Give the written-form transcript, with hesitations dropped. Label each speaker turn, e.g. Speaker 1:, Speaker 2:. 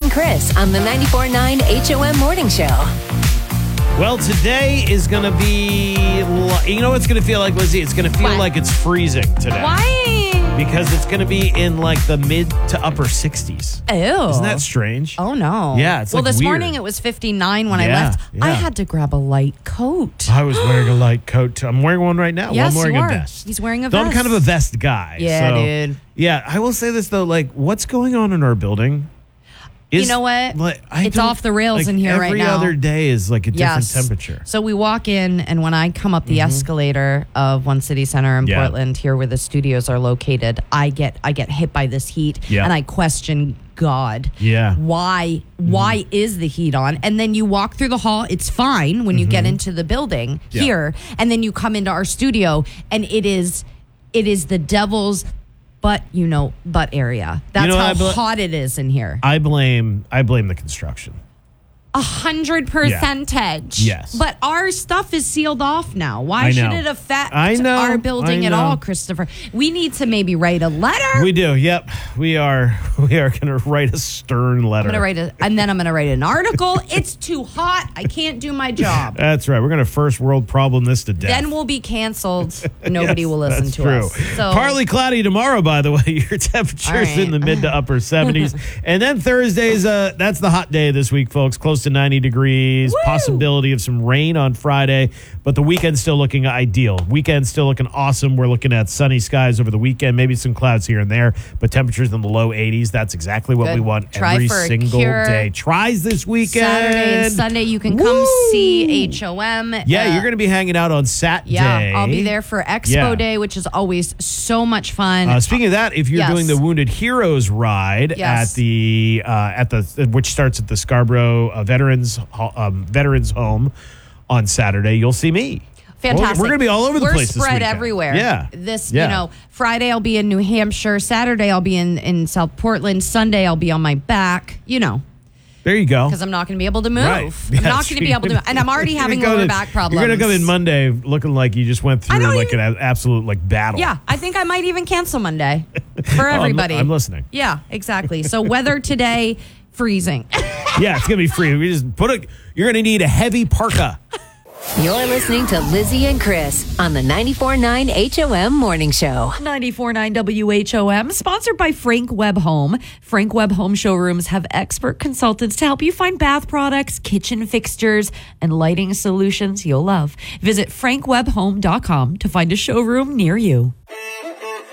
Speaker 1: and Chris on the 94.9 HOM Morning Show.
Speaker 2: Well, today is going to be, you know what it's going to feel like, Lizzie? It's going to feel like it's freezing today.
Speaker 3: Why?
Speaker 2: Because it's going to be in like the mid to upper 60s.
Speaker 3: Ew.
Speaker 2: Isn't that strange?
Speaker 3: Oh, no.
Speaker 2: Yeah, it's
Speaker 3: well,
Speaker 2: like
Speaker 3: this
Speaker 2: weird.
Speaker 3: morning it was 59 when I left.
Speaker 2: Yeah.
Speaker 3: I had to grab a light coat.
Speaker 2: I was wearing a light coat. I'm wearing one right now.
Speaker 3: Yes,
Speaker 2: I'm wearing
Speaker 3: you
Speaker 2: a
Speaker 3: are.
Speaker 2: vest.
Speaker 3: He's wearing a
Speaker 2: Though
Speaker 3: vest.
Speaker 2: I'm kind of a vest guy.
Speaker 3: Yeah,
Speaker 2: so,
Speaker 3: dude.
Speaker 2: Yeah, I will say this, though. Like, what's going on in our building?
Speaker 3: You know what?
Speaker 2: Like,
Speaker 3: It's off the rails in here right now.
Speaker 2: Every other day is like a different
Speaker 3: Yes.
Speaker 2: temperature.
Speaker 3: So we walk in, and when I come up the escalator of One City Center in
Speaker 2: Yeah.
Speaker 3: Portland, here where the studios are located, I get hit by this heat,
Speaker 2: Yeah.
Speaker 3: and I question God.
Speaker 2: Yeah.
Speaker 3: Why is the heat on? And then you walk through the hall, it's fine when you get into the building
Speaker 2: Yeah.
Speaker 3: here, and then you come into our studio, and it is the devil's butt area. That's how hot it is in here.
Speaker 2: I blame the construction.
Speaker 3: 100%.
Speaker 2: Yes.
Speaker 3: But our stuff is sealed off now. Why
Speaker 2: I
Speaker 3: should
Speaker 2: know.
Speaker 3: it affect
Speaker 2: I know.
Speaker 3: our building
Speaker 2: I
Speaker 3: at
Speaker 2: know.
Speaker 3: all, Christopher? We need to maybe write a letter.
Speaker 2: We do. Yep. We are going to write a stern letter.
Speaker 3: I'm going to write an article. It's too hot. I can't do my job.
Speaker 2: That's right. We're going to first world problem this to death.
Speaker 3: Then we'll be canceled. Nobody will listen
Speaker 2: that's
Speaker 3: to
Speaker 2: true.
Speaker 3: us. So
Speaker 2: Partly cloudy tomorrow, by the way. Your temperature's
Speaker 3: All right.
Speaker 2: in the mid to upper 70s. And then Thursday's, that's the hot day this week, folks. Close to 90 degrees.
Speaker 3: Woo!
Speaker 2: Possibility of some rain on Friday. But the weekend's still looking ideal. Weekend's still looking awesome. We're looking at sunny skies over the weekend. Maybe some clouds here and there. But temperatures in the low 80s. That's exactly what
Speaker 3: Good.
Speaker 2: we want
Speaker 3: Try
Speaker 2: every
Speaker 3: for a
Speaker 2: single
Speaker 3: cure.
Speaker 2: day. Tries this weekend.
Speaker 3: Saturday and Sunday, you can come
Speaker 2: Woo!
Speaker 3: see HOM.
Speaker 2: Yeah, you're going to be hanging out on Saturday.
Speaker 3: Yeah, I'll be there for Expo
Speaker 2: Yeah.
Speaker 3: Day, which is always so much fun.
Speaker 2: Speaking of that, if you're
Speaker 3: Yes.
Speaker 2: doing the Wounded Heroes ride
Speaker 3: Yes.
Speaker 2: at the which starts at the Scarborough Veterans Home on Saturday, you'll see me.
Speaker 3: Fantastic.
Speaker 2: We're going to be all over the place this
Speaker 3: We're spread
Speaker 2: weekend.
Speaker 3: everywhere.
Speaker 2: Yeah.
Speaker 3: Friday I'll be in New Hampshire. Saturday I'll be in South Portland. Sunday I'll be on my back,
Speaker 2: There you go.
Speaker 3: because I'm not going to be able to move.
Speaker 2: Right.
Speaker 3: I'm not going to be able to move. And I'm already having lower back problems.
Speaker 2: You're going to come in Monday looking like you just went through an absolute battle.
Speaker 3: Yeah, I think I might even cancel Monday for everybody.
Speaker 2: I'm listening.
Speaker 3: Yeah, exactly. So weather today, freezing.
Speaker 2: Yeah, it's going to be free. You're going to need a heavy parka.
Speaker 1: You're listening to Lizzie and Chris on the 94.9 HOM Morning Show.
Speaker 3: 94.9 WHOM, sponsored by Frank Webb Home. Frank Webb Home showrooms have expert consultants to help you find bath products, kitchen fixtures, and lighting solutions you'll love. Visit frankwebbhome.com to find a showroom near you.